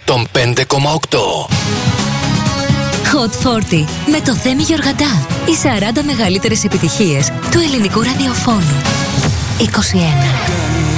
105,8. Hot 40 με το Θέμη Γεωργαντά. Οι 40 μεγαλύτερες επιτυχίες του ελληνικού ραδιοφώνου. 21.